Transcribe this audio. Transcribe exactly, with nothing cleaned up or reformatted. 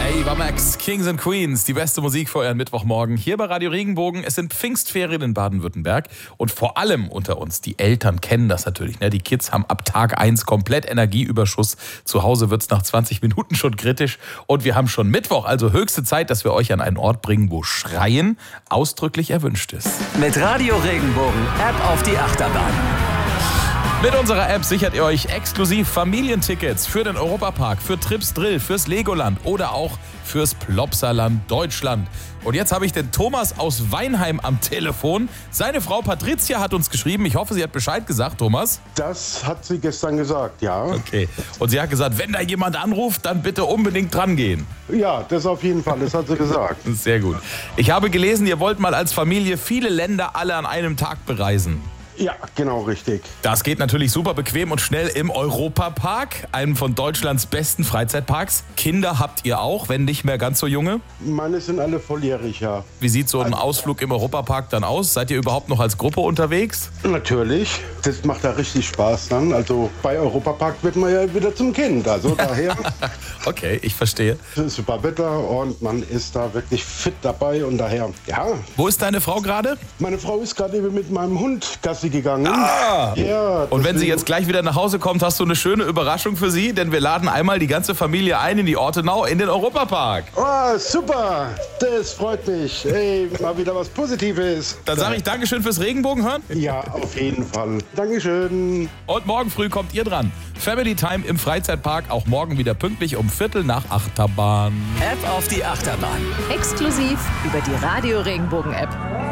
Ava Max, Kings and Queens, die beste Musik für euren Mittwochmorgen hier bei Radio Regenbogen. Es sind Pfingstferien in Baden-Württemberg und vor allem unter uns, die Eltern kennen das natürlich. Ne? Die Kids haben ab Tag eins komplett Energieüberschuss. Zu Hause wird es nach zwanzig Minuten schon kritisch und wir haben schon Mittwoch, also höchste Zeit, dass wir euch an einen Ort bringen, wo Schreien ausdrücklich erwünscht ist. Mit Radio Regenbogen, App auf die Achterbahn. Mit unserer App sichert ihr euch exklusiv Familientickets für den Europapark, für Trips Drill, fürs Legoland oder auch fürs Plopsaland Deutschland. Und jetzt habe ich den Thomas aus Weinheim am Telefon. Seine Frau Patricia hat uns geschrieben. Ich hoffe, sie hat Bescheid gesagt, Thomas. Das hat sie gestern gesagt, ja. Okay. Und sie hat gesagt, wenn da jemand anruft, dann bitte unbedingt dran gehen. Ja, das auf jeden Fall, das hat sie gesagt. Sehr gut. Ich habe gelesen, ihr wollt mal als Familie viele Länder alle an einem Tag bereisen. Ja, genau richtig. Das geht natürlich super bequem und schnell im Europapark, einem von Deutschlands besten Freizeitparks. Kinder habt ihr auch, wenn nicht mehr ganz so junge? Meine sind alle volljährig, ja. Wie sieht so ein Ausflug im Europapark dann aus? Seid ihr überhaupt noch als Gruppe unterwegs? Natürlich, das macht da richtig Spaß dann. Also bei Europapark wird man ja wieder zum Kind, also daher. Okay, ich verstehe. Super Wetter und man ist da wirklich fit dabei und daher, ja. Wo ist deine Frau gerade? Meine Frau ist gerade eben mit meinem Hund Gassi gegangen. Ah! Ja, und wenn sie jetzt gleich wieder nach Hause kommt, hast du eine schöne Überraschung für sie, denn wir laden einmal die ganze Familie ein in die Ortenau, in den Europapark. Oh, super, das freut mich. Ey, mal wieder was Positives. Dann sage ich Dankeschön fürs Regenbogenhören. Ja, auf jeden Fall. Dankeschön. Und morgen früh kommt ihr dran. Family Time im Freizeitpark, auch morgen wieder pünktlich um Viertel nach Achterbahn. App auf die Achterbahn. Exklusiv über die Radio Regenbogen App.